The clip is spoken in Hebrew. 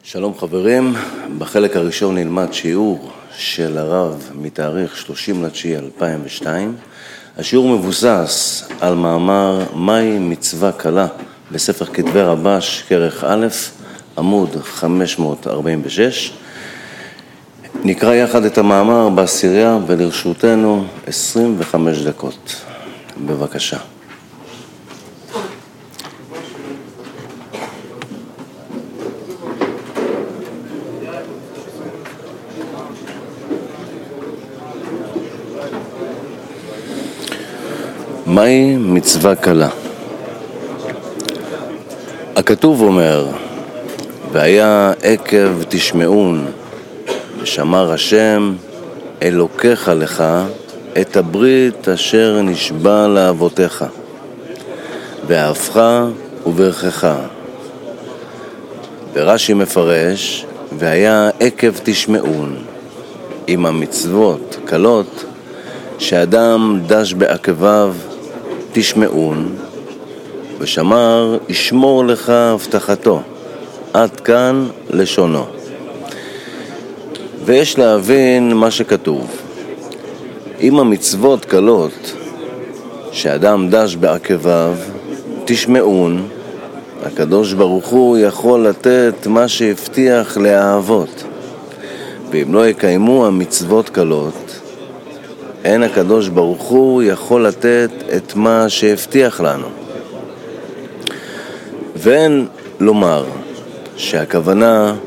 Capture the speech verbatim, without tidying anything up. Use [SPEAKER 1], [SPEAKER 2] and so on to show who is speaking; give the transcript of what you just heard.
[SPEAKER 1] שלום חברים, בחלק הראשון נלמד שיעור של הרב מתאריך שלושים לתשיעי אלפיים ושתיים. השיעור מבוסס על מאמר מהי מצווה קלה בספר כתבי רבש כרך א', עמוד חמש מאות ארבעים ושש. נקרא יחד את המאמר בעשירייה ולרשותנו עשרים וחמש דקות. בבקשה. מהי מצווה קלה? הכתוב אומר, והיה עקב תשמעון, ושמר השם אלוקיך לך את הברית אשר נשבע לאבותיך, ואהבך וברכך. ורש"י מפרש, והיה עקב תשמעון, עם המצוות קלות, שאדם דש בעקביו תשמעון, ושמר ישמור לך הבטחתו. עד כאן לשונו. ויש להבין מה שכתוב. אם המצוות קלות, שאדם דש בעקביו תשמעון, הקדוש ברוך הוא יכול לתת מה שהבטיח לאהבות. ואם לא יקיימו המצוות קלות, אין הקדוש ברוך הוא יכול לתת את מה שהבטיח לנו. ואין לומר שהכוונה